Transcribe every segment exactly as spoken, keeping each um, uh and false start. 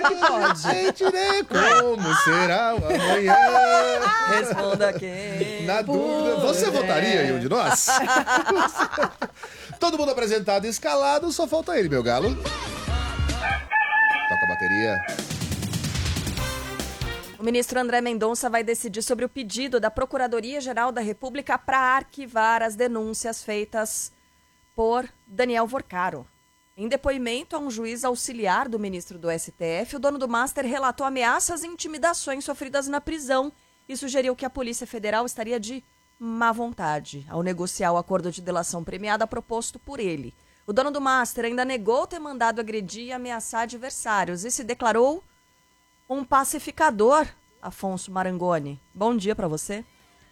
Claro que pode. Sentirei como será o amanhã. Responda quem. Na dúvida, você votaria em um de nós? Todo mundo apresentado e escalado, só falta ele, meu galo. Toca a bateria. O ministro André Mendonça vai decidir sobre o pedido da Procuradoria-Geral da República para arquivar as denúncias feitas por Daniel Vorcaro. Em depoimento a um juiz auxiliar do ministro do S T F, o dono do Master relatou ameaças e intimidações sofridas na prisão e sugeriu que a Polícia Federal estaria de má vontade ao negociar o acordo de delação premiada proposto por ele. O dono do Master ainda negou ter mandado agredir e ameaçar adversários e se declarou um pacificador, Afonso Marangoni. Bom dia para você.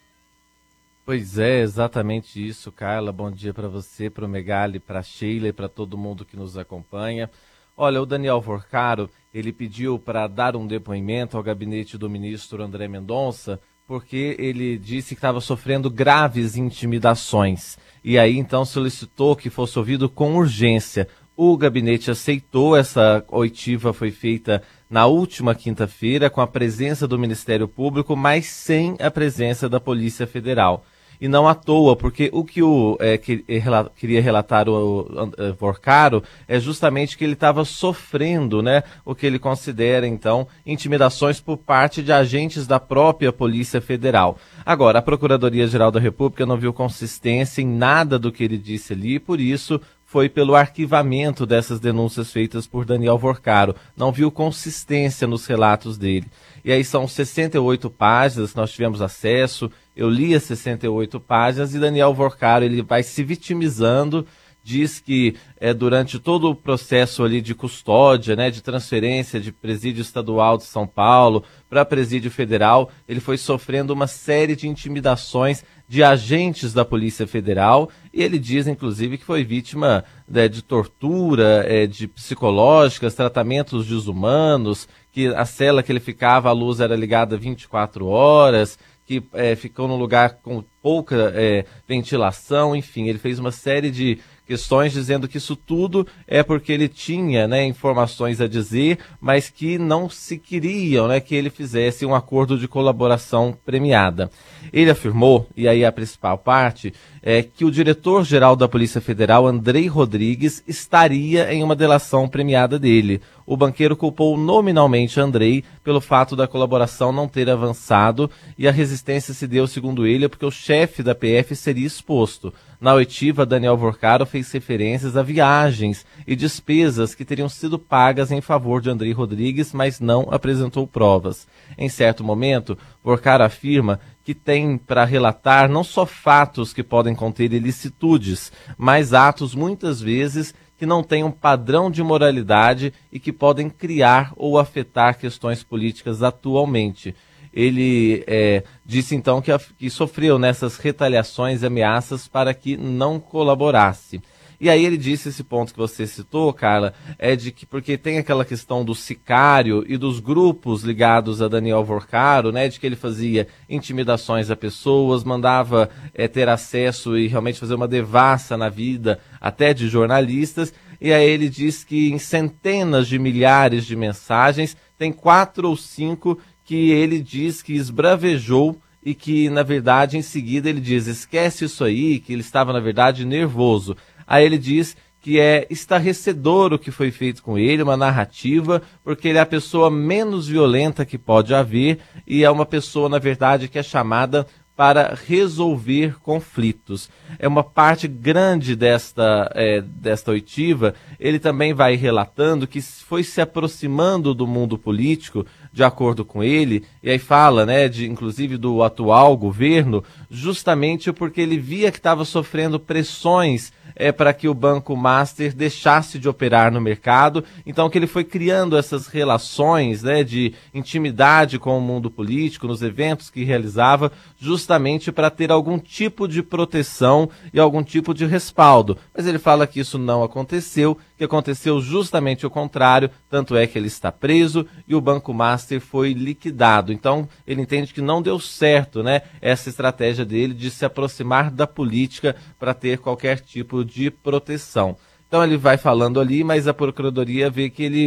Pois é, exatamente isso, Carla. Bom dia para você, para o Megali, para a Sheila e para todo mundo que nos acompanha. Olha, o Daniel Vorcaro, ele pediu para dar um depoimento ao gabinete do ministro André Mendonça, porque ele disse que estava sofrendo graves intimidações. E aí, então, solicitou que fosse ouvido com urgência. O gabinete aceitou, essa oitiva foi feita na última quinta-feira, com a presença do Ministério Público, mas sem a presença da Polícia Federal. E não à toa, porque o que o, é, que, rela, queria relatar o, o Vorcaro é justamente que ele estava sofrendo, né, o que ele considera, então, intimidações por parte de agentes da própria Polícia Federal. Agora, a Procuradoria-Geral da República não viu consistência em nada do que ele disse ali, e por isso foi pelo arquivamento dessas denúncias feitas por Daniel Vorcaro. Não viu consistência nos relatos dele. E aí são sessenta e oito páginas, nós tivemos acesso, eu li as sessenta e oito páginas e Daniel Vorcaro, ele vai se vitimizando, diz que é, durante todo o processo ali de custódia, né, de transferência de presídio estadual de São Paulo para presídio federal, ele foi sofrendo uma série de intimidações de agentes da Polícia Federal, e ele diz, inclusive, que foi vítima né, de tortura, é, de psicológicas, tratamentos desumanos, que a cela que ele ficava, a luz era ligada vinte e quatro horas, que é, ficou num lugar com pouca é, ventilação, enfim, ele fez uma série de questões dizendo que isso tudo é porque ele tinha né, informações a dizer, mas que não se queriam né, que ele fizesse um acordo de colaboração premiada. Ele afirmou, e aí a principal parte, é que o diretor-geral da Polícia Federal, Andrei Rodrigues, estaria em uma delação premiada dele. O banqueiro culpou nominalmente Andrei pelo fato da colaboração não ter avançado e a resistência se deu, segundo ele, porque o chefe da P F seria exposto. Na oitiva, Daniel Vorcaro fez referências a viagens e despesas que teriam sido pagas em favor de Andrei Rodrigues, mas não apresentou provas. Em certo momento, Vorcaro afirma que tem para relatar não só fatos que podem conter ilicitudes, mas atos muitas vezes que não têm um padrão de moralidade e que podem criar ou afetar questões políticas atualmente. Ele é, disse então que, a, que sofreu nessas retaliações e ameaças para que não colaborasse. E aí ele disse esse ponto que você citou, Carla, é de que porque tem aquela questão do sicário e dos grupos ligados a Daniel Vorcaro, né, de que ele fazia intimidações a pessoas, mandava é, ter acesso e realmente fazer uma devassa na vida até de jornalistas, e aí ele diz que em centenas de milhares de mensagens tem quatro ou cinco que ele diz que esbravejou e que, na verdade, em seguida ele diz, esquece isso aí, que ele estava, na verdade, nervoso. Aí ele diz que é estarrecedor o que foi feito com ele, uma narrativa, porque ele é a pessoa menos violenta que pode haver e é uma pessoa, na verdade, que é chamada para resolver conflitos. É uma parte grande desta, é, desta oitiva. Ele também vai relatando que foi se aproximando do mundo político, de acordo com ele, e aí fala, né, de, inclusive do atual governo, justamente porque ele via que estava sofrendo pressões é, para que o Banco Master deixasse de operar no mercado, então que ele foi criando essas relações né, de intimidade com o mundo político, nos eventos que realizava, justamente para ter algum tipo de proteção e algum tipo de respaldo. Mas ele fala que isso não aconteceu, que aconteceu justamente o contrário, tanto é que ele está preso e o Banco Master foi liquidado. Então, ele entende que não deu certo, né, essa estratégia dele de se aproximar da política para ter qualquer tipo de proteção. Então, ele vai falando ali, mas a Procuradoria vê que ele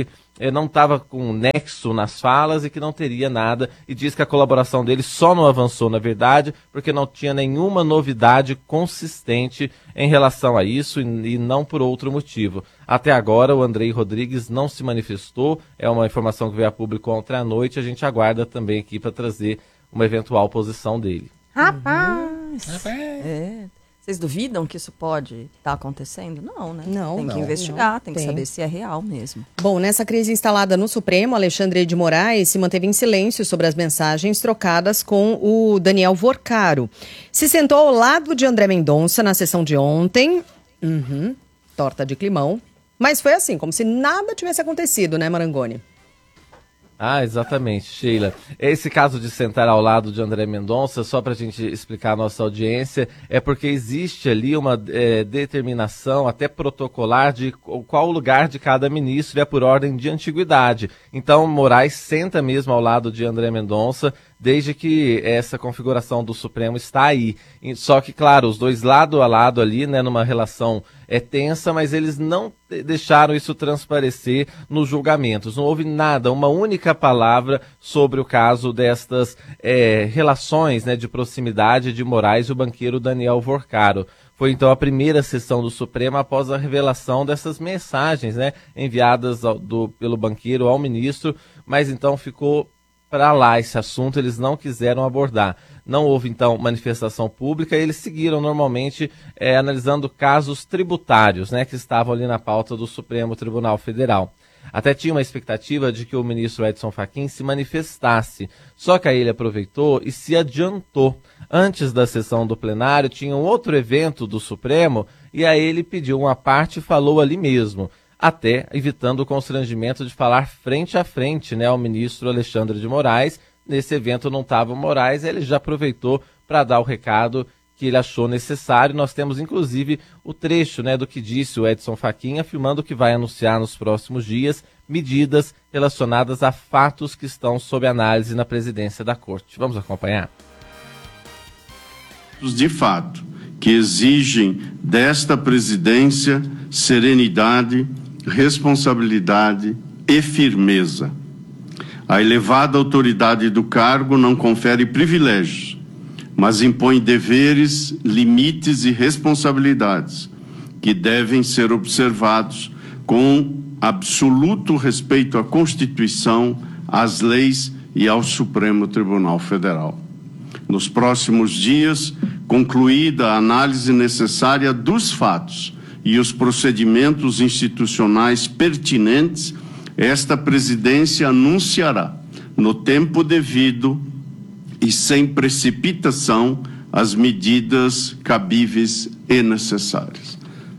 eh, não estava com nexo nas falas e que não teria nada, e diz que a colaboração dele só não avançou, na verdade, porque não tinha nenhuma novidade consistente em relação a isso e, e não por outro motivo. Até agora o Andrei Rodrigues não se manifestou, é uma informação que veio a público ontem à noite, a gente aguarda também aqui para trazer uma eventual posição dele. Rapaz! Rapaz. É. Vocês duvidam que isso pode estar acontecendo? Não, né? Não. Tem que não, investigar, não, tem que tem. saber se é real mesmo. Bom, nessa crise instalada no Supremo, Alexandre de Moraes se manteve em silêncio sobre as mensagens trocadas com o Daniel Vorcaro. Se sentou ao lado de André Mendonça na sessão de ontem. Uhum, torta de climão. Mas foi assim, como se nada tivesse acontecido, né, Marangoni? Ah, exatamente, Sheila. Esse caso de sentar ao lado de André Mendonça, só para a gente explicar à nossa audiência, é porque existe ali uma é, determinação até protocolar de qual o lugar de cada ministro é por ordem de antiguidade. Então, Moraes senta mesmo ao lado de André Mendonça, desde que essa configuração do Supremo está aí. Só que, claro, os dois lado a lado ali, né, numa relação é tensa, mas eles não deixaram isso transparecer nos julgamentos. Não houve nada, uma única palavra sobre o caso destas é, relações, né, de proximidade de Moraes e o banqueiro Daniel Vorcaro. Foi então a primeira sessão do Supremo após a revelação dessas mensagens, né, enviadas ao, do, pelo banqueiro ao ministro, mas então ficou para lá esse assunto, eles não quiseram abordar. Não houve, então, manifestação pública, e eles seguiram normalmente é, analisando casos tributários, né, que estavam ali na pauta do Supremo Tribunal Federal. Até tinha uma expectativa de que o ministro Edson Fachin se manifestasse, só que aí ele aproveitou e se adiantou. Antes da sessão do plenário, tinha um outro evento do Supremo, e aí ele pediu uma parte e falou ali mesmo, até evitando o constrangimento de falar frente a frente, né, ao ministro Alexandre de Moraes. Nesse evento não estava o Moraes, ele já aproveitou para dar o recado que ele achou necessário. Nós temos, inclusive, o trecho, né, do que disse o Edson Fachin, afirmando que vai anunciar nos próximos dias medidas relacionadas a fatos que estão sob análise na presidência da Corte. Vamos acompanhar? De fato, que exigem desta presidência serenidade, responsabilidade e firmeza. A elevada autoridade do cargo não confere privilégios, mas impõe deveres, limites e responsabilidades que devem ser observados com absoluto respeito à Constituição, às leis e ao Supremo Tribunal Federal. Nos próximos dias, concluída a análise necessária dos fatos e os procedimentos institucionais pertinentes, esta presidência anunciará, no tempo devido e sem precipitação, as medidas cabíveis e necessárias.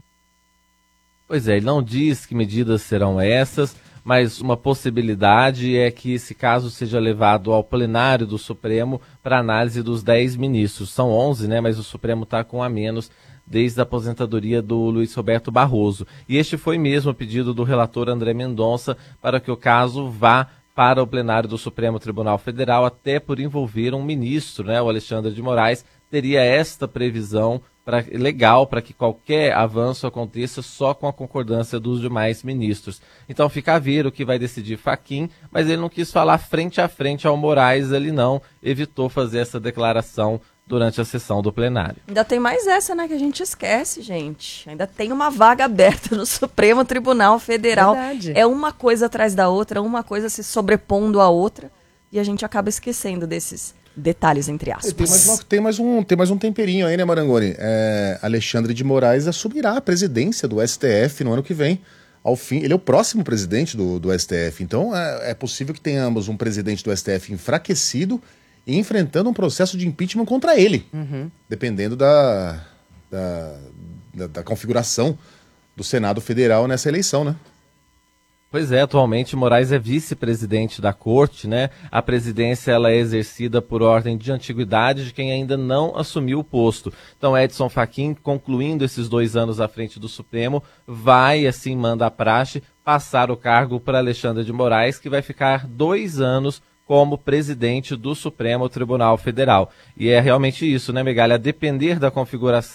Pois é, ele não diz que medidas serão essas, mas uma possibilidade é que esse caso seja levado ao plenário do Supremo para análise dos dez ministros. São onze, né, mas o Supremo está com a menos desde a aposentadoria do Luiz Roberto Barroso. E este foi mesmo o pedido do relator André Mendonça para que o caso vá para o plenário do Supremo Tribunal Federal, até por envolver um ministro, né, o Alexandre de Moraes, teria esta previsão pra, legal para que qualquer avanço aconteça só com a concordância dos demais ministros. Então fica a ver o que vai decidir Fachin, mas ele não quis falar frente a frente ao Moraes, ele não evitou fazer essa declaração durante a sessão do plenário. Ainda tem mais essa, né, que a gente esquece, gente. Ainda tem uma vaga aberta no Supremo Tribunal Federal. Verdade. É uma coisa atrás da outra, uma coisa se sobrepondo à outra, e a gente acaba esquecendo desses detalhes, entre aspas. Tem mais, uma, tem, mais um, tem mais um temperinho aí, né, Marangoni? É, Alexandre de Moraes assumirá a presidência do S T F no ano que vem. Ao fim, ele é o próximo presidente do, do S T F. Então, é, é possível que tenhamos um presidente do S T F enfraquecido e enfrentando um processo de impeachment contra ele, uhum. dependendo da, da, da, da configuração do Senado Federal nessa eleição, né? Pois é, atualmente Moraes é vice-presidente da Corte, né? A presidência ela é exercida por ordem de antiguidade de quem ainda não assumiu o posto. Então Edson Fachin, concluindo esses dois anos à frente do Supremo, vai, assim manda a praxe, passar o cargo para Alexandre de Moraes, que vai ficar dois anos como presidente do Supremo Tribunal Federal. E é realmente isso, né, Megali? A depender da configuração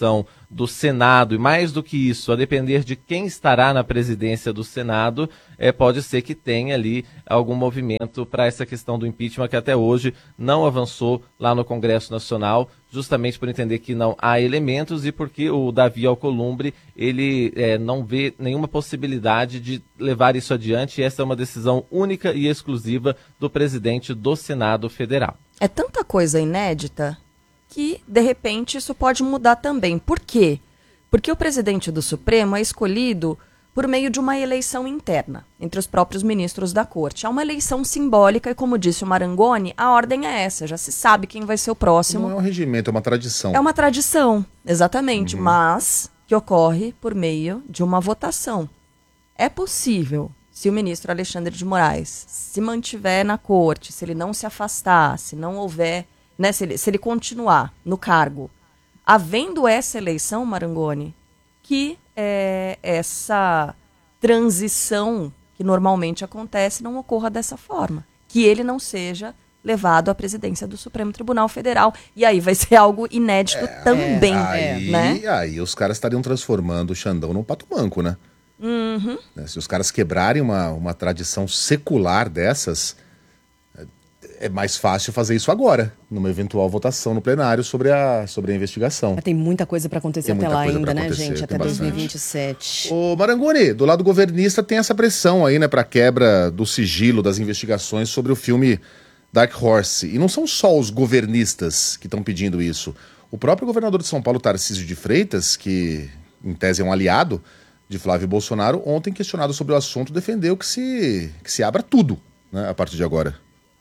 do Senado, e mais do que isso, a depender de quem estará na presidência do Senado, é, pode ser que tenha ali algum movimento para essa questão do impeachment, que até hoje não avançou lá no Congresso Nacional, justamente por entender que não há elementos e porque o Davi Alcolumbre, ele é, não vê nenhuma possibilidade de levar isso adiante, e essa é uma decisão única e exclusiva do presidente do Senado Federal. É tanta coisa inédita que, de repente, isso pode mudar também. Por quê? Porque o presidente do Supremo é escolhido por meio de uma eleição interna entre os próprios ministros da corte. É uma eleição simbólica e, como disse o Marangoni, a ordem é essa, já se sabe quem vai ser o próximo. Não é um regimento, é uma tradição. É uma tradição, exatamente, Uhum. mas que ocorre por meio de uma votação. É possível, se o ministro Alexandre de Moraes se mantiver na corte, se ele não se afastar, se não houver, né, se ele, se ele continuar no cargo, havendo essa eleição, Marangoni, que é, essa transição que normalmente acontece não ocorra dessa forma. Que ele não seja levado à presidência do Supremo Tribunal Federal. E aí vai ser algo inédito É, também, aí, né? aí os caras estariam transformando o Xandão num pato manco, né? Uhum. Né, se os caras quebrarem uma, uma tradição secular dessas, é- é mais fácil fazer isso agora, numa eventual votação no plenário sobre a, sobre a investigação. Mas tem muita coisa para acontecer Tem até muita lá coisa ainda, pra né, acontecer, gente? tem Até bastante. dois mil e vinte e sete. Ô Marangoni, do lado governista tem essa pressão aí, né, pra quebra do sigilo das investigações sobre o filme Dark Horse. E não são só os governistas que estão pedindo isso. O próprio governador de São Paulo, Tarcísio de Freitas, que em tese é um aliado de Flávio Bolsonaro, ontem questionado sobre o assunto, defendeu que se, que se abra tudo, né, a partir de agora.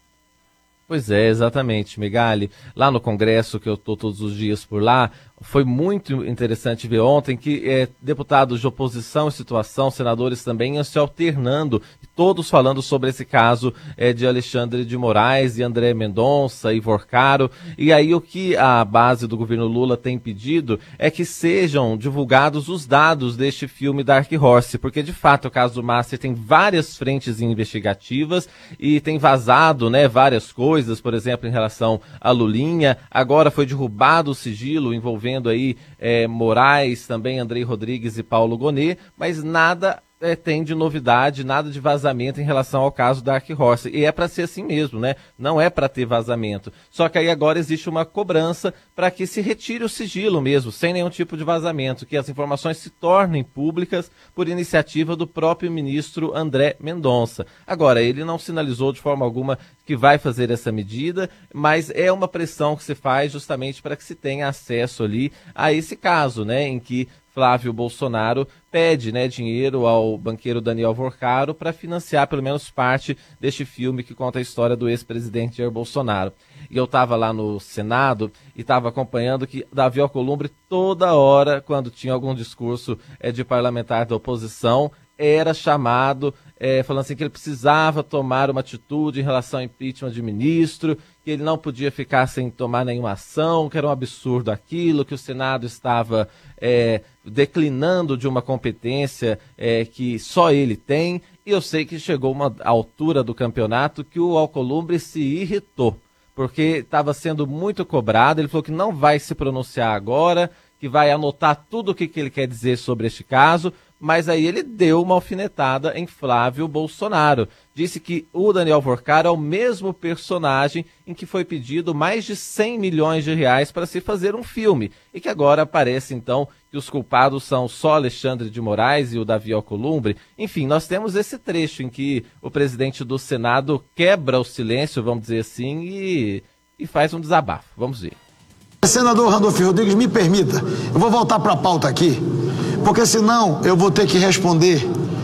Pois é, exatamente, Megali. Lá no Congresso, que eu estou todos os dias por lá, foi muito interessante ver ontem que é, deputados de oposição e situação, senadores também, iam se alternando, todos falando sobre esse caso é, de Alexandre de Moraes e André Mendonça, Ivor Caro. E aí o que a base do governo Lula tem pedido é que sejam divulgados os dados deste filme Dark Horse, porque de fato o caso do Master tem várias frentes investigativas e tem vazado, né, várias coisas, por exemplo, em relação a Lulinha. Agora foi derrubado o sigilo envolvendo aí é, Moraes, também Andrei Rodrigues e Paulo Gonet, mas nada é, tem de novidade, nada de vazamento em relação ao caso Dark Horse. E é para ser assim mesmo, né? Não é para ter vazamento. Só que aí agora existe uma cobrança para que se retire o sigilo mesmo, sem nenhum tipo de vazamento, que as informações se tornem públicas por iniciativa do próprio ministro André Mendonça. Agora, ele não sinalizou de forma alguma que vai fazer essa medida, mas é uma pressão que se faz justamente para que se tenha acesso ali a esse caso, né, em que Flávio Bolsonaro pede, né, dinheiro ao banqueiro Daniel Vorcaro para financiar pelo menos parte deste filme que conta a história do ex-presidente Jair Bolsonaro. E eu estava lá no Senado e estava acompanhando que Davi Alcolumbre toda hora, quando tinha algum discurso é, de parlamentar da oposição, era chamado, é, falando assim que ele precisava tomar uma atitude em relação ao impeachment de ministro, que ele não podia ficar sem tomar nenhuma ação, que era um absurdo aquilo, que o Senado estava é, declinando de uma competência é, que só ele tem. E eu sei que chegou uma altura do campeonato que o Alcolumbre se irritou, porque estava sendo muito cobrado. Ele falou que não vai se pronunciar agora, que vai anotar tudo o que, que ele quer dizer sobre este caso, mas aí ele deu uma alfinetada em Flávio Bolsonaro. Disse que o Daniel Vorcaro é o mesmo personagem em que foi pedido mais de cem milhões de reais para se fazer um filme, e que agora parece então que os culpados são só Alexandre de Moraes e o Davi Alcolumbre. Enfim, nós temos esse trecho em que o presidente do Senado quebra o silêncio, vamos dizer assim, e, e faz um desabafo. Vamos ver. Senador Randolfo Rodrigues, me permita, eu vou voltar para a pauta aqui, porque senão eu vou ter que responder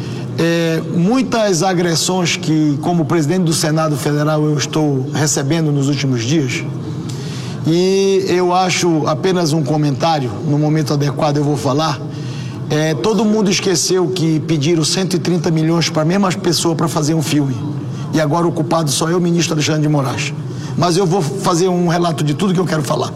é, muitas agressões que, como presidente do Senado Federal, eu estou recebendo nos últimos dias. E eu acho apenas um comentário, no momento adequado eu vou falar. É, todo mundo esqueceu que pediram cento e trinta milhões para a mesma pessoa para fazer um filme. E agora o culpado só é o ministro Alexandre de Moraes. Mas eu vou fazer um relato de tudo que eu quero falar.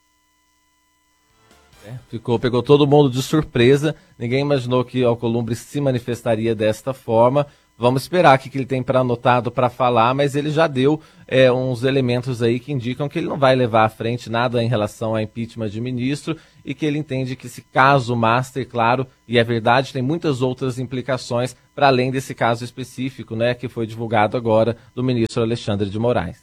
Ficou, pegou todo mundo de surpresa, ninguém imaginou que Alcolumbre se manifestaria desta forma, Vamos esperar o que ele tem para anotado para falar, mas ele já deu é, uns elementos aí que indicam que ele não vai levar à frente nada em relação ao impeachment de ministro e que ele entende que esse caso Master, claro, e é verdade, tem muitas outras implicações para além desse caso específico, né, que foi divulgado agora do ministro Alexandre de Moraes.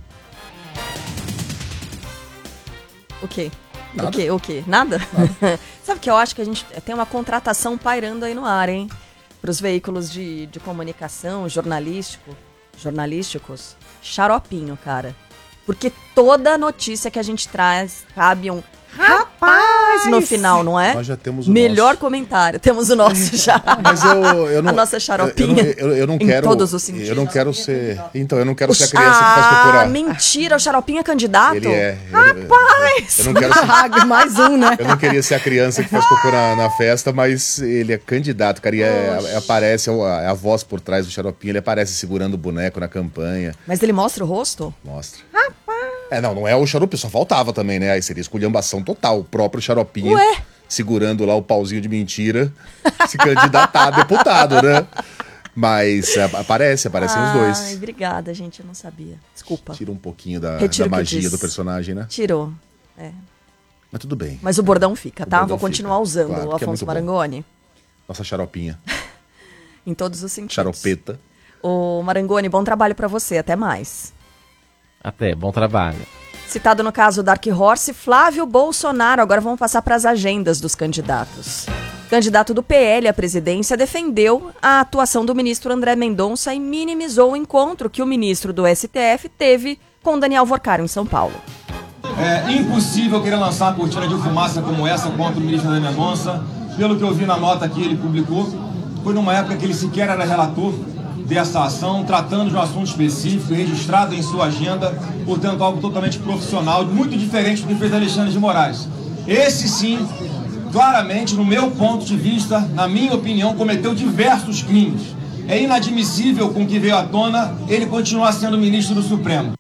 O quê? Nada. O quê? O quê? Nada? Nada. Sabe que eu acho que a gente tem uma contratação pairando aí no ar, hein? Para os veículos de, de comunicação, jornalístico, jornalísticos, xaropinho, cara. Porque toda notícia que a gente traz cabe um rapaz no final, não é? Nós já temos o Melhor nosso. comentário, temos o nosso já. Mas eu, eu não, a nossa xaropinha. Eu, eu, eu, eu não em quero. todos os sentidos. Eu não quero ser. Então, eu não quero o, ser a criança ah, que faz procurar. Mentira, o xaropinha é candidato? Ele é. Rapaz! Eu, eu não quero ser. Mais um, né? Eu não queria ser a criança que faz procurar na festa, mas ele é candidato, cara. E é, é, aparece a, a voz por trás do xaropinho, ele aparece segurando o boneco na campanha. Mas ele mostra o rosto? Mostra. É, não, não é o xaropinho, só faltava também, né? Aí seria esculhambação total. O próprio xaropinho Ué? segurando lá o pauzinho de mentira, se candidatar a deputado, né? Mas é, aparece, aparecem os dois. Ai, obrigada, gente, eu não sabia. Desculpa. Tira um pouquinho da, Retiro da o que magia disse. do personagem, né? Tirou. É. Mas tudo bem. Mas o bordão fica, tá? bordão Vou continuar fica, usando claro, o porque é Afonso muito bom. Marangoni. Nossa xaropinha. Em todos os sentidos. Xaropeta. Ô, Marangoni, bom trabalho pra você. Até mais. Até, bom trabalho. Citado no caso Dark Horse, Flávio Bolsonaro. Agora vamos passar para as agendas dos candidatos. O candidato do P L à presidência defendeu a atuação do ministro André Mendonça e minimizou o encontro que o ministro do S T F teve com Daniel Vorcaro em São Paulo. É impossível querer lançar uma cortina de fumaça como essa contra o ministro André Mendonça. Pelo que eu vi na nota que ele publicou, foi numa época que ele sequer era relator dessa ação, tratando de um assunto específico, registrado em sua agenda, portanto algo totalmente profissional, muito diferente do que fez Alexandre de Moraes. Esse sim, claramente, no meu ponto de vista, na minha opinião, cometeu diversos crimes. É inadmissível com o que veio à tona ele continuar sendo ministro do Supremo.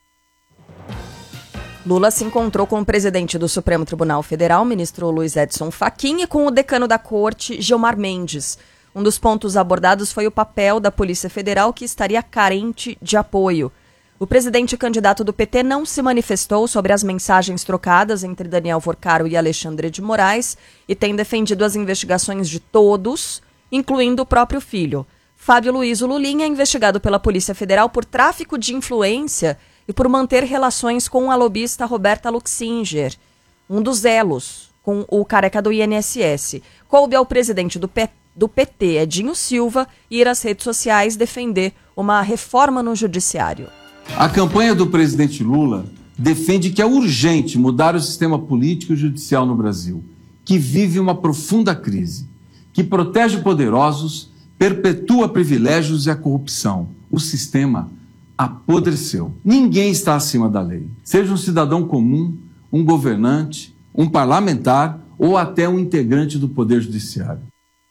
Lula se encontrou com o presidente do Supremo Tribunal Federal, ministro Luiz Edson Fachin, e com o decano da corte, Gilmar Mendes. Um dos pontos abordados foi o papel da Polícia Federal, que estaria carente de apoio. O presidente candidato do P T não se manifestou sobre as mensagens trocadas entre Daniel Vorcaro e Alexandre de Moraes e tem defendido as investigações de todos, incluindo o próprio filho. Fábio Luiz Lulinha é investigado pela Polícia Federal por tráfico de influência e por manter relações com a lobista Roberta Luxinger, um dos elos com o careca do I N S S. Coube ao presidente do P T do P T, Edinho Silva, ir às redes sociais defender uma reforma no judiciário. A campanha do presidente Lula defende que é urgente mudar o sistema político e judicial no Brasil, que vive uma profunda crise, que protege poderosos, perpetua privilégios e a corrupção. O sistema apodreceu. Ninguém está acima da lei. Seja um cidadão comum, um governante, um parlamentar ou até um integrante do Poder Judiciário.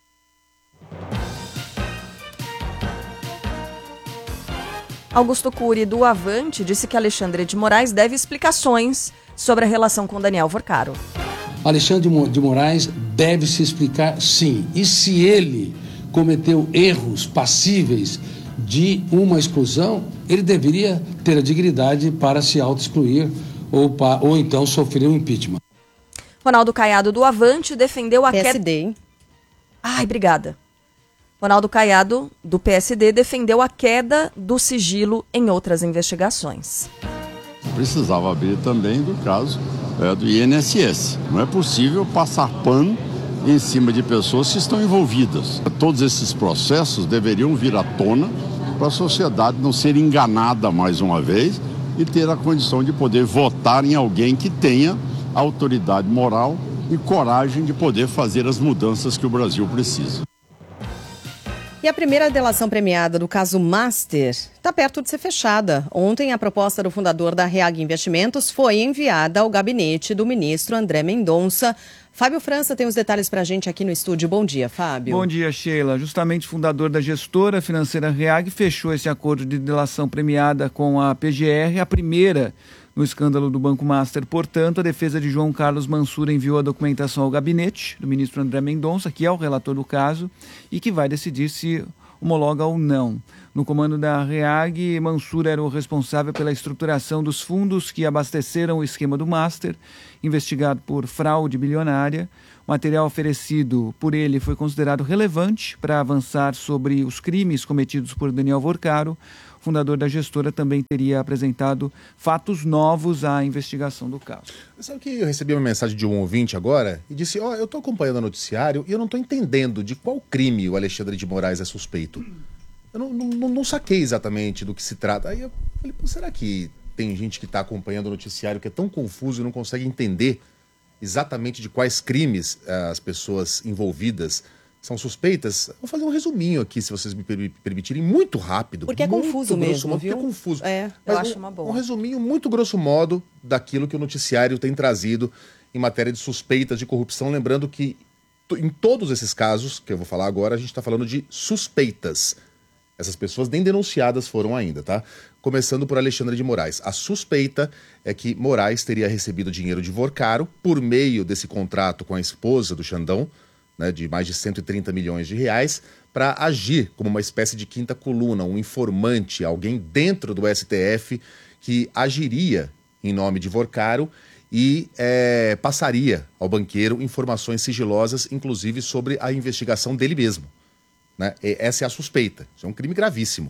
Augusto Cury, do Avante, disse que Alexandre de Moraes deve explicações sobre a relação com Daniel Vorcaro. Alexandre de Moraes deve se explicar, sim. E se ele cometeu erros passíveis de uma exclusão, ele deveria ter a dignidade para se auto-excluir ou, ou então sofrer um impeachment. Ronaldo Caiado, do Avante, defendeu a P S D, queda... hein? Ai, obrigada. Ronaldo Caiado, do P S D, defendeu a queda do sigilo em outras investigações. Precisava abrir também do caso é, do I N S S. Não é possível passar pano em cima de pessoas que estão envolvidas. Todos esses processos deveriam vir à tona para a sociedade não ser enganada mais uma vez e ter a condição de poder votar em alguém que tenha autoridade moral e coragem de poder fazer as mudanças que o Brasil precisa. E a primeira delação premiada do caso Master está perto de ser fechada. Ontem, a proposta do fundador da Reag Investimentos foi enviada ao gabinete do ministro André Mendonça. Fábio França tem os detalhes para a gente aqui no estúdio. Bom dia, Fábio. Bom dia, Sheila. Justamente o fundador da gestora financeira Reag fechou esse acordo de delação premiada com a P G R, a primeira no escândalo do Banco Master. Portanto, a defesa de João Carlos Mansur enviou a documentação ao gabinete do ministro André Mendonça, que é o relator do caso, e que vai decidir se homologa ou não. No comando da REAG, Mansur era o responsável pela estruturação dos fundos que abasteceram o esquema do Master, investigado por fraude bilionária. O material oferecido por ele foi considerado relevante para avançar sobre os crimes cometidos por Daniel Vorcaro. O fundador da gestora também teria apresentado fatos novos à investigação do caso. Sabe que eu recebi uma mensagem de um ouvinte agora e disse, ó, oh, eu estou acompanhando o noticiário e eu não estou entendendo de qual crime o Alexandre de Moraes é suspeito. Eu não, não, não saquei exatamente do que se trata. Aí eu falei, pô, será que tem gente que está acompanhando o noticiário que é tão confuso e não consegue entender exatamente de quais crimes uh, as pessoas envolvidas são suspeitas? Vou fazer um resuminho aqui, se vocês me permitirem, muito rápido. Porque é muito confuso mesmo, modo, viu? Porque é confuso. É, eu Mas acho um, uma boa. Um resuminho muito grosso modo daquilo que o noticiário tem trazido em matéria de suspeitas de corrupção. Lembrando que em todos esses casos, que eu vou falar agora, a gente está falando de suspeitas. Essas pessoas nem denunciadas foram ainda, tá? Começando por Alexandre de Moraes. A suspeita é que Moraes teria recebido dinheiro de Vorcaro por meio desse contrato com a esposa do Xandão, né, de mais de cento e trinta milhões de reais, para agir como uma espécie de quinta coluna, um informante, alguém dentro do S T F que agiria em nome de Vorcaro e é, passaria ao banqueiro informações sigilosas, inclusive sobre a investigação dele mesmo. Né? Essa é a suspeita. Isso é um crime gravíssimo.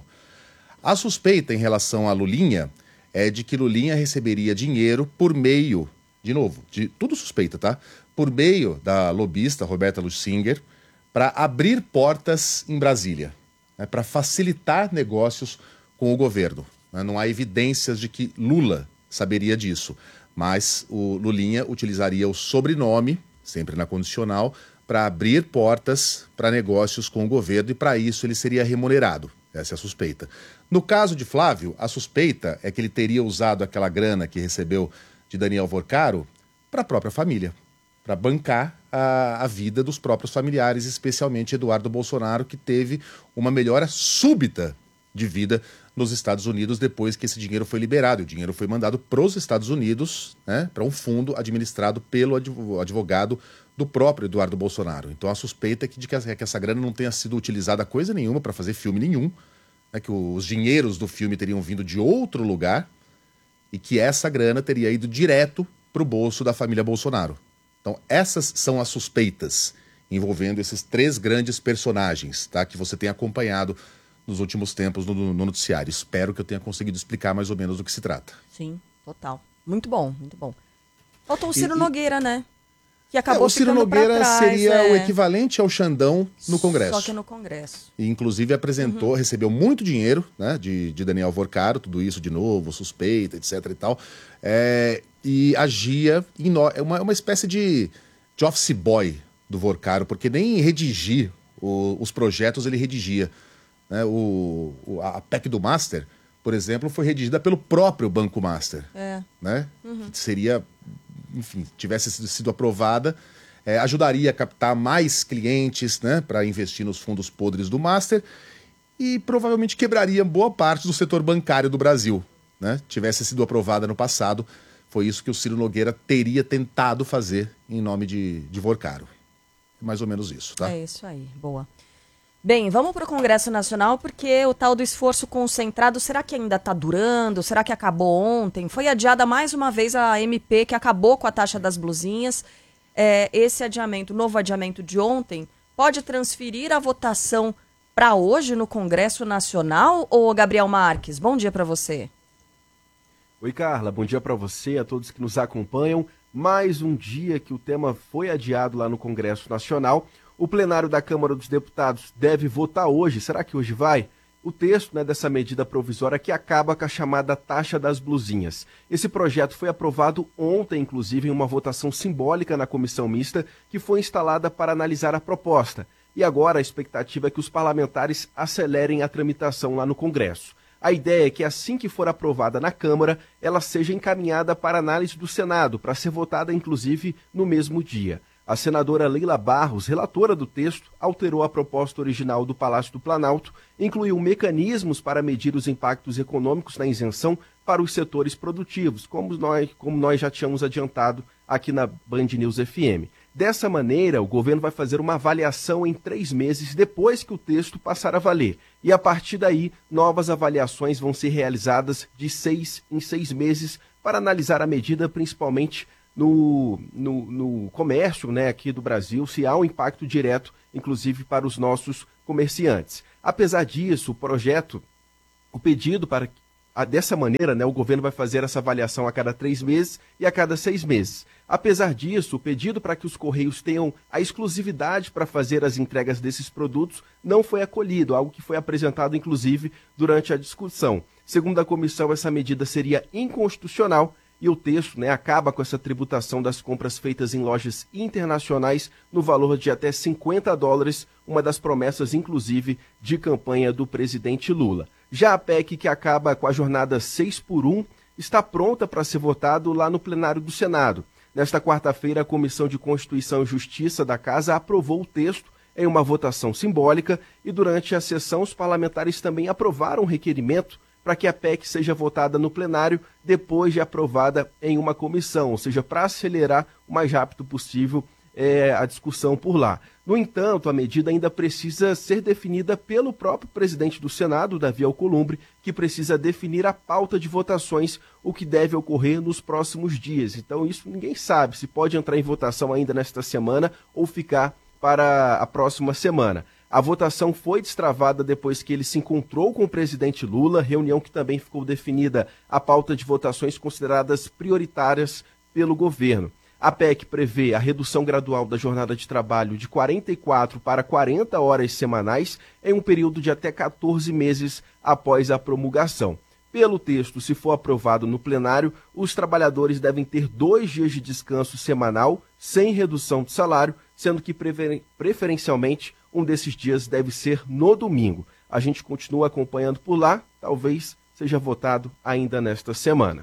A suspeita em relação a Lulinha é de que Lulinha receberia dinheiro por meio, de novo, de tudo suspeita, tá? Por meio da lobista Roberta Lusinger, para abrir portas em Brasília, né? Para facilitar negócios com o governo. Né? Não há evidências de que Lula saberia disso, mas o Lulinha utilizaria o sobrenome, sempre na condicional, para abrir portas para negócios com o governo e para isso ele seria remunerado. Essa é a suspeita. No caso de Flávio, a suspeita é que ele teria usado aquela grana que recebeu de Daniel Vorcaro para a própria família, para bancar a, a vida dos próprios familiares, especialmente Eduardo Bolsonaro, que teve uma melhora súbita de vida nos Estados Unidos depois que esse dinheiro foi liberado. O dinheiro foi mandado para os Estados Unidos, né, para um fundo administrado pelo advogado do próprio Eduardo Bolsonaro. Então a suspeita é que, de que essa grana não tenha sido utilizada coisa nenhuma para fazer filme nenhum, né, que os dinheiros do filme teriam vindo de outro lugar e que essa grana teria ido direto para o bolso da família Bolsonaro. Então essas são as suspeitas envolvendo esses três grandes personagens, tá, que você tem acompanhado nos últimos tempos no, no noticiário. Espero que eu tenha conseguido explicar mais ou menos do que se trata. Sim, total. Muito bom, muito bom. Faltou o Ciro E- e- Nogueira, né? Que acabou É, o Ciro ficando pra Nogueira trás, seria é. o equivalente ao Xandão no Congresso. Só que no Congresso. E, inclusive, apresentou, recebeu muito dinheiro, né, de, de Daniel Vorcaro, tudo isso de novo, suspeita, etc e tal. É, e agia, em no, é uma, uma espécie de, de office boy do Vorcaro, porque nem redigir o- os projetos ele redigia. Né? O, o- a P E C do Master, por exemplo, foi redigida pelo próprio Banco Master. É. Né? Que seria, enfim, tivesse sido, sido aprovada, é, ajudaria a captar mais clientes, né, para investir nos fundos podres do Master e provavelmente quebraria boa parte do setor bancário do Brasil. Né? Tivesse sido aprovada no passado, foi isso que o Ciro Nogueira teria tentado fazer em nome de, de Vorcaro. Mais ou menos isso, tá? É isso aí, boa. Bem, vamos para o Congresso Nacional, porque o tal do esforço concentrado, será que ainda está durando? Será que acabou ontem? Foi adiada mais uma vez a M P, que acabou com a taxa das blusinhas. É, esse adiamento, novo adiamento de ontem, pode transferir a votação para hoje no Congresso Nacional? Ô, Gabriel Marques, bom dia para você. Oi, Carla, bom dia para você e a todos que nos acompanham. Mais um dia que o tema foi adiado lá no Congresso Nacional. O plenário da Câmara dos Deputados deve votar hoje. Será que hoje vai? O texto, né, dessa medida provisória que acaba com a chamada taxa das blusinhas. Esse projeto foi aprovado ontem, inclusive, em uma votação simbólica na comissão mista que foi instalada para analisar a proposta. E agora a expectativa é que os parlamentares acelerem a tramitação lá no Congresso. A ideia é que assim que for aprovada na Câmara, ela seja encaminhada para análise do Senado, para ser votada, inclusive, no mesmo dia. A senadora Leila Barros, relatora do texto, alterou a proposta original do Palácio do Planalto, incluiu mecanismos para medir os impactos econômicos na isenção para os setores produtivos, como nós, como nós já tínhamos adiantado aqui na Band News F M. Dessa maneira, o governo vai fazer uma avaliação em três meses depois que o texto passar a valer. E a partir daí, novas avaliações vão ser realizadas de seis em seis meses para analisar a medida, principalmente no, no, no comércio, né, aqui do Brasil, se há um impacto direto, inclusive para os nossos comerciantes. Apesar disso, o projeto, o pedido para dessa maneira, né, o governo vai fazer essa avaliação a cada três meses e a cada seis meses. Apesar disso, o pedido para que os Correios tenham a exclusividade para fazer as entregas desses produtos não foi acolhido, algo que foi apresentado, inclusive, durante a discussão. Segundo a comissão, essa medida seria inconstitucional e o texto, né, acaba com essa tributação das compras feitas em lojas internacionais no valor de até cinquenta dólares, uma das promessas, inclusive, de campanha do presidente Lula. Já a P E C, que acaba com a jornada seis por um, está pronta para ser votado lá no plenário do Senado. Nesta quarta-feira, a Comissão de Constituição e Justiça da Casa aprovou o texto em uma votação simbólica e durante a sessão os parlamentares também aprovaram um requerimento para que a P E C seja votada no plenário depois de aprovada em uma comissão, ou seja, para acelerar o mais rápido possível é, a discussão por lá. No entanto, a medida ainda precisa ser definida pelo próprio presidente do Senado, Davi Alcolumbre, que precisa definir a pauta de votações, o que deve ocorrer nos próximos dias. Então, isso ninguém sabe se pode entrar em votação ainda nesta semana ou ficar para a próxima semana. A votação foi destravada depois que ele se encontrou com o presidente Lula, reunião que também ficou definida a pauta de votações consideradas prioritárias pelo governo. A P E C prevê a redução gradual da jornada de trabalho de quarenta e quatro para quarenta horas semanais em um período de até quatorze meses após a promulgação. Pelo texto, se for aprovado no plenário, os trabalhadores devem ter dois dias de descanso semanal sem redução de salário, sendo que prefer- preferencialmente um desses dias deve ser no domingo. A gente continua acompanhando por lá, talvez seja votado ainda nesta semana.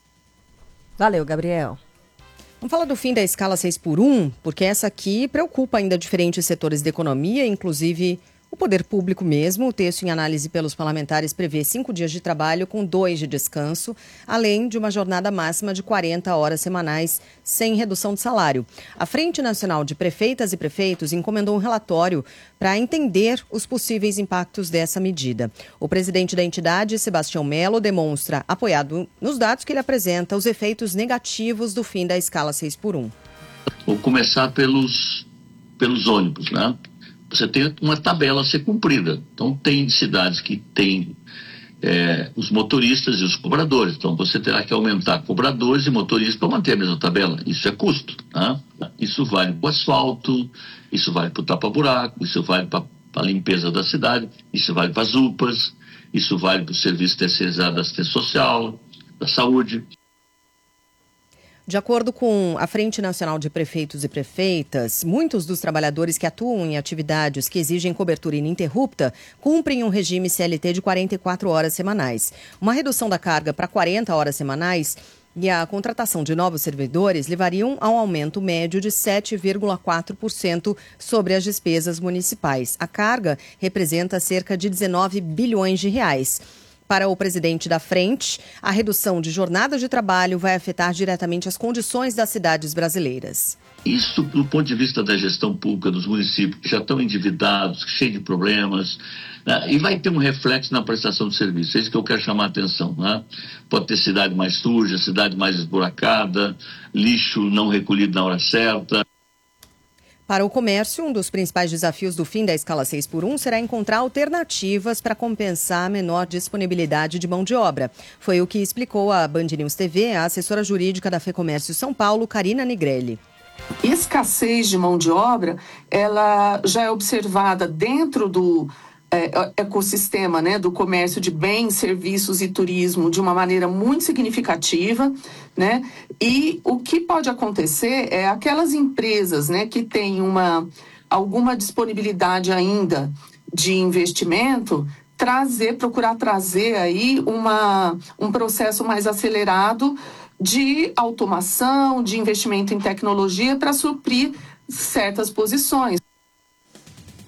Valeu, Gabriel. Vamos falar do fim da escala seis por um, porque essa aqui preocupa ainda diferentes setores da economia, inclusive o poder público mesmo. O texto em análise pelos parlamentares prevê cinco dias de trabalho com dois de descanso, além de uma jornada máxima de quarenta horas semanais sem redução de salário. A Frente Nacional de Prefeitas e Prefeitos encomendou um relatório para entender os possíveis impactos dessa medida. O presidente da entidade, Sebastião Melo, demonstra, apoiado nos dados que ele apresenta, os efeitos negativos do fim da escala seis por um. Vou começar pelos, pelos ônibus, né? Você tem uma tabela a ser cumprida. Então, tem cidades que têm é, os motoristas e os cobradores. Então, você terá que aumentar cobradores e motoristas para manter a mesma tabela. Isso é custo. Né? Isso vale para o asfalto, isso vale para o tapa-buraco, isso vale para a limpeza da cidade, isso vale para as U P As, isso vale para o serviço terceirizado da assistência social, da saúde. De acordo com a Frente Nacional de Prefeitos e Prefeitas, muitos dos trabalhadores que atuam em atividades que exigem cobertura ininterrupta cumprem um regime C L T de quarenta e quatro horas semanais. Uma redução da carga para quarenta horas semanais e a contratação de novos servidores levariam a um aumento médio de sete vírgula quatro por cento sobre as despesas municipais. A carga representa cerca de dezenove bilhões de reais. Para o presidente da Frente, a redução de jornadas de trabalho vai afetar diretamente as condições das cidades brasileiras. Isso, do ponto de vista da gestão pública dos municípios, que já estão endividados, cheios de problemas, né? E vai ter um reflexo na prestação de serviço. É isso que eu quero chamar a atenção. Né? Pode ter cidade mais suja, cidade mais esburacada, lixo não recolhido na hora certa. Para o comércio, um dos principais desafios do fim da escala seis por um será encontrar alternativas para compensar a menor disponibilidade de mão de obra. Foi o que explicou à Band News T V a assessora jurídica da FEComércio São Paulo, Karina Nigrelli. Escassez de mão de obra, ela já é observada dentro do é, ecossistema, né, do comércio de bens, serviços e turismo de uma maneira muito significativa, né? E o que pode acontecer é aquelas empresas, né, que têm uma, alguma disponibilidade ainda de investimento, trazer, procurar trazer aí uma, um processo mais acelerado de automação, de investimento em tecnologia para suprir certas posições.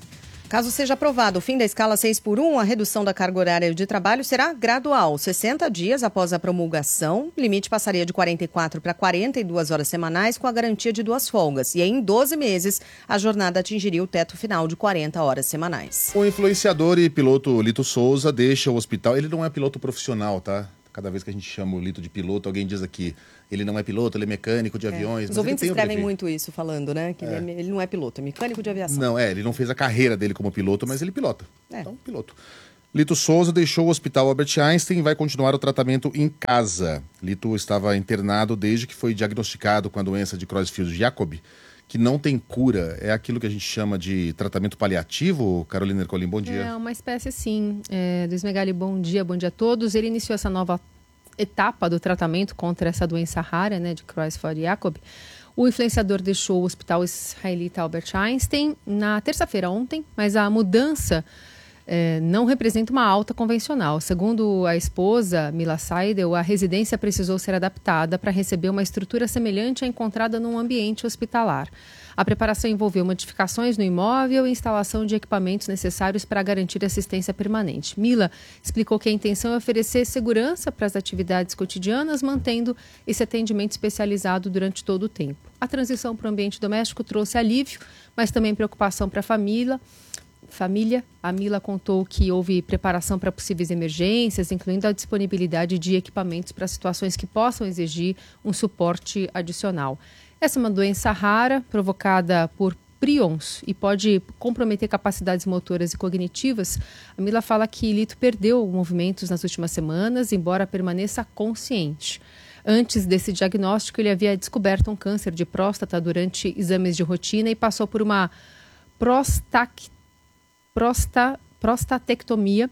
Caso seja aprovado o fim da escala seis por um, a redução da carga horária de trabalho será gradual. sessenta dias após a promulgação, o limite passaria de quarenta e quatro para quarenta e duas horas semanais, com a garantia de duas folgas. E em doze meses, a jornada atingiria o teto final de quarenta horas semanais. O influenciador e piloto Lito Souza deixa o hospital. Ele não é piloto profissional, tá? Cada vez que a gente chama o Lito de piloto, alguém diz aqui, ele não é piloto, ele é mecânico de aviões. É. Os mas ouvintes ele tem escrevem o muito isso, falando, né? Que É. ele, é- ele não é piloto, é mecânico de aviação. Não, é, ele não fez a carreira dele como piloto, mas ele pilota. É. Então, piloto. Lito Souza deixou o Hospital Albert Einstein e vai continuar o tratamento em casa. Lito estava internado desde que foi diagnosticado com a doença de Creutzfeldt-Jakob, que não tem cura. É aquilo que a gente chama de tratamento paliativo. Carolina Ercolim, bom dia. É uma espécie, sim. É, do Smegali, bom dia, bom dia a todos. Ele iniciou essa nova etapa do tratamento contra essa doença rara, né, de Creutzfeldt-Jakob. O influenciador deixou o hospital israelita Albert Einstein na terça-feira ontem, mas a mudança é, não representa uma alta convencional. Segundo a esposa, Mila Seidel, a residência precisou ser adaptada para receber uma estrutura semelhante à encontrada num ambiente hospitalar. A preparação envolveu modificações no imóvel e instalação de equipamentos necessários para garantir assistência permanente. Mila explicou que a intenção é oferecer segurança para as atividades cotidianas, mantendo esse atendimento especializado durante todo o tempo. A transição para o ambiente doméstico trouxe alívio, mas também preocupação para a família. Família, a Mila contou que houve preparação para possíveis emergências, incluindo a disponibilidade de equipamentos para situações que possam exigir um suporte adicional. Essa é uma doença rara, provocada por prions e pode comprometer capacidades motoras e cognitivas. A Mila fala que Lito perdeu movimentos nas últimas semanas, embora permaneça consciente. Antes desse diagnóstico, ele havia descoberto um câncer de próstata durante exames de rotina e passou por uma prostac... Prosta... prostatectomia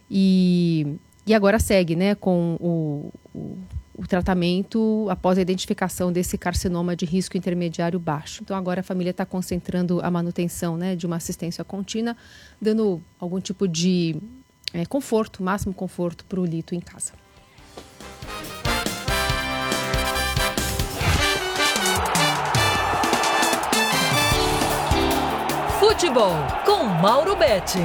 e... e agora segue, né, com o... o... o tratamento após a identificação desse carcinoma de risco intermediário baixo. Então, agora a família está concentrando a manutenção, né, de uma assistência contínua, dando algum tipo de é, conforto, máximo conforto para o Lito em casa. Futebol com Mauro Betti.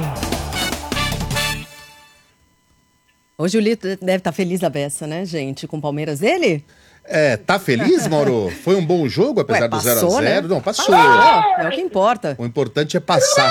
Hoje o Lito deve estar feliz da beça, né, gente? Com o Palmeiras dele? É, tá feliz, Mauro? Foi um bom jogo, apesar Ué, do zero a zero? Né? Não, passou. Ah, é o que importa. O importante é passar.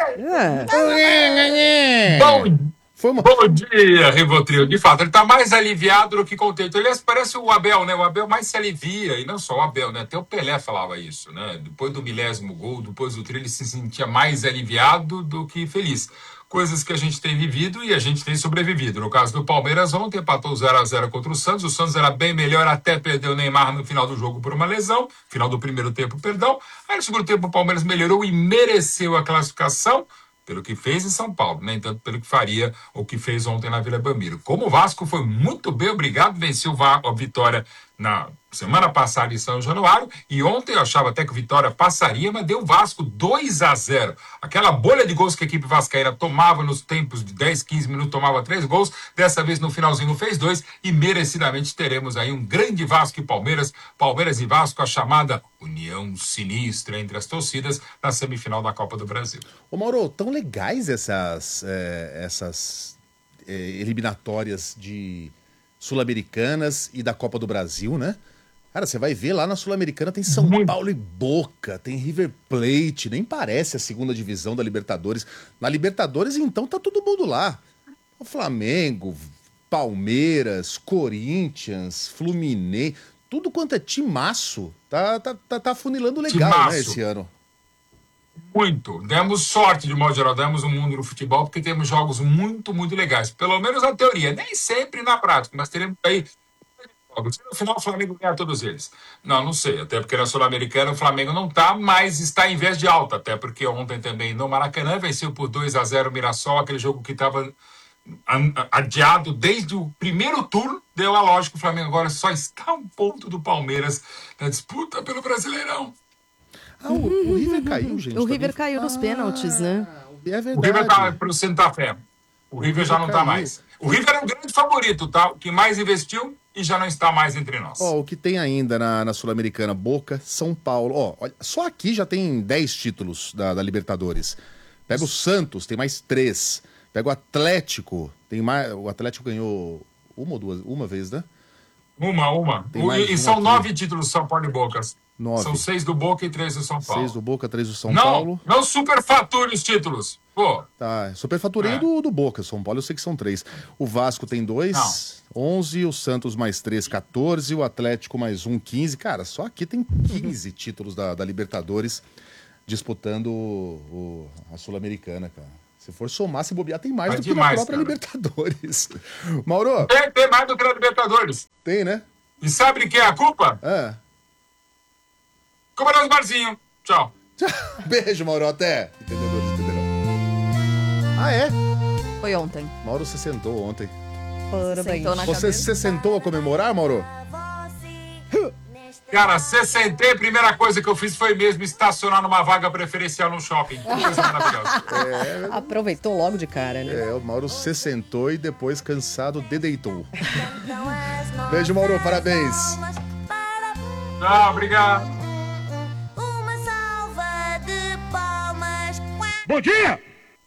É. Bom, Foi uma... bom dia, Rivotril. De fato, ele tá mais aliviado do que contente. Aliás, parece o Abel, né? O Abel mais se alivia, e não só o Abel, né? Até o Pelé falava isso, né? Depois do milésimo gol, depois do trio, ele se sentia mais aliviado do que feliz. Coisas que a gente tem vivido e a gente tem sobrevivido. No caso do Palmeiras, ontem empatou zero a zero contra o Santos. O Santos era bem melhor, até perdeu o Neymar no final do jogo por uma lesão. Final do primeiro tempo, perdão. Aí no segundo tempo o Palmeiras melhorou e mereceu a classificação pelo que fez em São Paulo, nem tanto pelo que faria ou que fez ontem na Vila Belmiro. Como o Vasco foi muito bem, obrigado, venceu a Vitória na semana passada em São Januário, e ontem eu achava até que o Vitória passaria, mas deu o Vasco dois a zero. Aquela bolha de gols que a equipe vascaína tomava nos tempos de dez, quinze minutos, tomava três gols, dessa vez no finalzinho fez dois, e merecidamente teremos aí um grande Vasco e Palmeiras, Palmeiras e Vasco, a chamada união sinistra entre as torcidas na semifinal da Copa do Brasil. Ô Mauro, tão legais essas, é, essas é, eliminatórias de Sul-Americanas e da Copa do Brasil, né? Cara, você vai ver lá na Sul-Americana tem São Muito. Paulo e Boca, tem River Plate, nem parece a segunda divisão da Libertadores. Na Libertadores, então, tá todo mundo lá. O Flamengo, Palmeiras, Corinthians, Fluminense, tudo quanto é timaço, tá, tá, tá, tá funilando legal, timaço. Né, esse ano. Muito. Demos sorte, de modo geral, demos um mundo no futebol, porque temos jogos muito, muito legais. Pelo menos na teoria, nem sempre na prática, mas teremos aí jogos. No final, o Flamengo ganha todos eles. Não, não sei, até porque na Sul-Americana o Flamengo não tá, mas está em vez de alta, até porque ontem também no Maracanã venceu por dois a zero o Mirassol, aquele jogo que estava adiado desde o primeiro turno, deu a lógica que o Flamengo agora só está um ponto do Palmeiras na disputa pelo Brasileirão. Ah, o, o River caiu, gente. O River caiu nos ah, pênaltis, né? É verdade. O River tá pro Santa Fé. O River já não tá mais. O River era um grande favorito, tá? O que mais investiu e já não está mais entre nós. Ó, o que tem ainda na, na Sul-Americana, Boca, São Paulo. Ó, olha, só aqui já tem dez títulos da, da Libertadores. Pega o Santos, tem mais três. Pega o Atlético, tem mais. O Atlético ganhou uma ou duas, uma vez, né? Uma, uma. O, e um são aqui. nove títulos do São Paulo e Boca. Nove. São seis do Boca e três do São Paulo. Seis do Boca, três do São não, Paulo. Não superfature os títulos. Pô. Tá, superfaturei é. do, do Boca. São Paulo eu sei que são três. O Vasco tem dois, não. onze. O Santos mais três, quatorze. O Atlético mais um, quinze. Cara, só aqui tem quinze títulos da, da Libertadores disputando o, o, a Sul-Americana, cara. Se for somar, se bobear, tem mais Vai do que demais, na própria cara. Libertadores. Mauro? Tem, tem mais do que na Libertadores. Tem, né? E sabe de quem é a culpa? É. Culpa dos barzinhos. Tchau. Beijo, Mauro. Até. Entendedores entenderão. Ah, é? Foi ontem. Mauro se sentou ontem. Parabéns. Sentou na Você cabeça. se sentou a comemorar, Mauro? Cara, se sentei, a primeira coisa que eu fiz foi mesmo estacionar numa vaga preferencial no shopping. Que coisa maravilhosa. É, aproveitou logo de cara, né? É, o Mauro se sentou e depois, cansado, dedeitou. Beijo, Mauro, parabéns. Tchau, obrigado. Uma salva de palmas. Bom dia!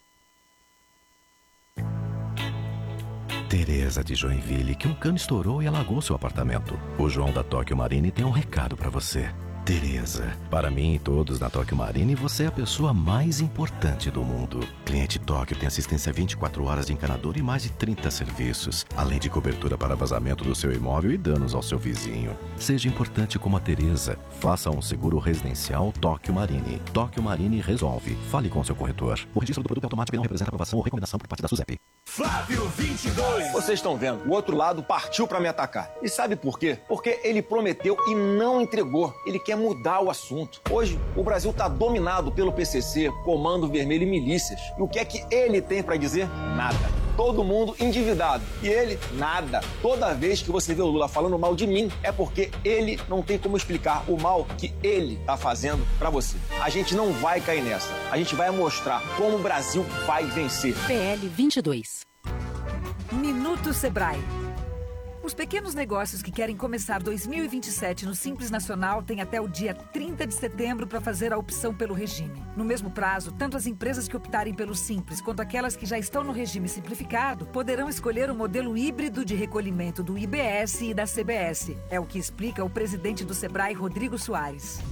Tereza de Joinville, que um cano estourou e alagou seu apartamento. O João da Tóquio Marine tem um recado pra você. Tereza, para mim e todos na Tóquio Marine, você é a pessoa mais importante do mundo. Cliente Tóquio tem assistência vinte e quatro horas de encanador e mais de trinta serviços, além de cobertura para vazamento do seu imóvel e danos ao seu vizinho. Seja importante como a Tereza. Faça um seguro residencial Tóquio Marine. Tóquio Marine resolve. Fale com seu corretor. O registro do produto automático não representa aprovação ou recomendação por parte da SUSEP. Flávio vinte e dois. Vocês estão vendo, o outro lado partiu pra me atacar. E sabe por quê? Porque ele prometeu e não entregou. Ele quer mudar o assunto. Hoje, o Brasil tá dominado pelo P C C, Comando Vermelho e milícias. E o que é que ele tem pra dizer? Nada. Todo mundo endividado. E ele, nada. Toda vez que você vê o Lula falando mal de mim, é porque ele não tem como explicar o mal que ele tá fazendo pra você. A gente não vai cair nessa. A gente vai mostrar como o Brasil vai vencer. P L vinte e dois. Minuto Sebrae. Os pequenos negócios que querem começar dois mil e vinte e sete no Simples Nacional têm até o dia trinta de setembro para fazer a opção pelo regime. No mesmo prazo, tanto as empresas que optarem pelo Simples quanto aquelas que já estão no regime simplificado poderão escolher o modelo híbrido de recolhimento do I B S e da C B S. É o que explica o presidente do Sebrae, Rodrigo Soares.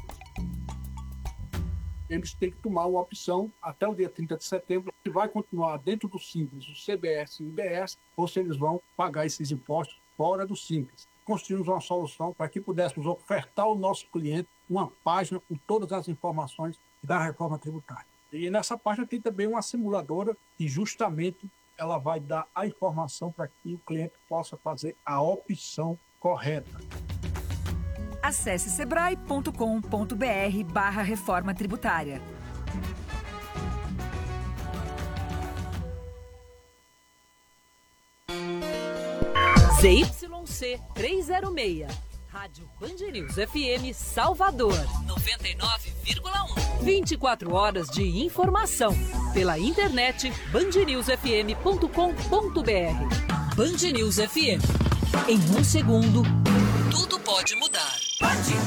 Eles têm que tomar uma opção até o dia trinta de setembro, que vai continuar dentro do Simples, o C B S e o I B S, ou se eles vão pagar esses impostos fora do Simples. Construímos uma solução para que pudéssemos ofertar ao nosso cliente uma página com todas as informações da reforma tributária. E nessa página tem também uma simuladora que justamente ela vai dar a informação para que o cliente possa fazer a opção correta. Acesse sebrae ponto com ponto br barra reforma tributária. Z Y C trezentos e seis, Rádio Band News F M Salvador, noventa e nove vírgula um. vinte e quatro horas de informação. Pela internet, band news f m ponto com ponto br. Band News F M. Em um segundo, tudo pode mudar.